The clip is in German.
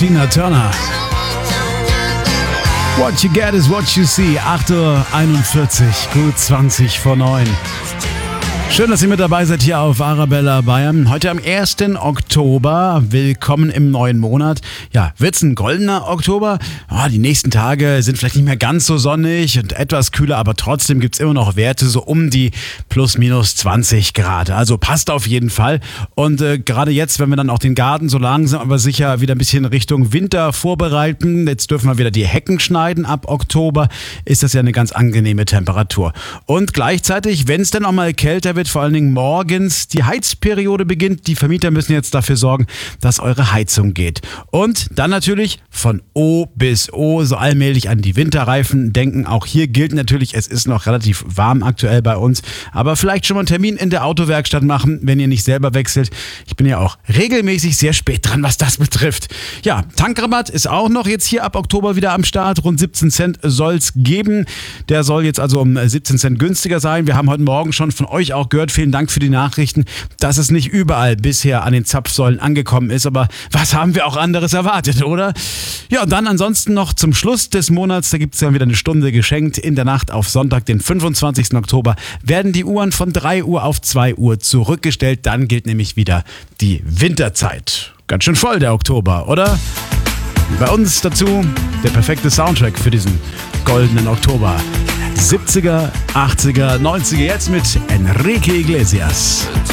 Tina Turner. What you get is what you see. 8:41 Uhr, gut 20 vor 9. Schön, dass ihr mit dabei seid hier auf Arabella Bayern. Heute am 1. Oktober. Willkommen im neuen Monat. Ja, wird's ein goldener Oktober? Die nächsten Tage sind vielleicht nicht mehr ganz so sonnig und etwas kühler, aber trotzdem gibt's immer noch Werte so um die plus minus 20 Grad. Also passt auf jeden Fall. Und gerade jetzt, wenn wir dann auch den Garten so langsam aber sicher wieder ein bisschen Richtung Winter vorbereiten, jetzt dürfen wir wieder die Hecken schneiden. Ab Oktober ist das ja eine ganz angenehme Temperatur. Und gleichzeitig, wenn es dann auch mal kälter wird, vor allen Dingen morgens die Heizperiode beginnt. Die Vermieter müssen jetzt dafür sorgen, dass eure Heizung geht. Und dann natürlich von O bis O so allmählich an die Winterreifen denken. Auch hier gilt natürlich, es ist noch relativ warm aktuell bei uns. Aber vielleicht schon mal einen Termin in der Autowerkstatt machen, wenn ihr nicht selber wechselt. Ich bin ja auch regelmäßig sehr spät dran, was das betrifft. Ja, Tankrabatt ist auch noch jetzt hier ab Oktober wieder am Start. Rund 17 Cent soll es geben. Der soll jetzt also um 17 Cent günstiger sein. Wir haben heute Morgen schon von euch auch gehört, vielen Dank für die Nachrichten, dass es nicht überall bisher an den Zapfsäulen angekommen ist, aber was haben wir auch anderes erwartet, oder? Ja, und dann ansonsten noch zum Schluss des Monats, da gibt es ja wieder eine Stunde geschenkt. In der Nacht auf Sonntag, den 25. Oktober, werden die Uhren von 3 Uhr auf 2 Uhr zurückgestellt. Dann gilt nämlich wieder die Winterzeit. Ganz schön voll der Oktober, oder? Bei uns dazu der perfekte Soundtrack für diesen goldenen Oktober. 70er, 80er, 90er, jetzt mit Enrique Iglesias.